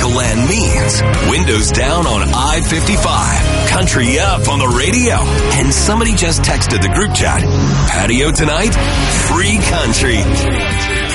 vertical land means windows down on I-55, country up on the radio, and somebody just texted the group chat, patio tonight, free country.